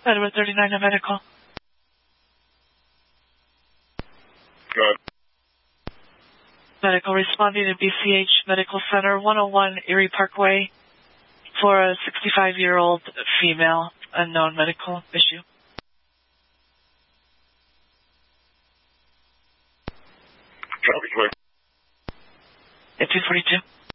Edward 39 to medical. Good. Medical responding to BCH Medical Center, 101 Erie Parkway, for a 65-year-old female, unknown medical issue. Traffic clear. At 242.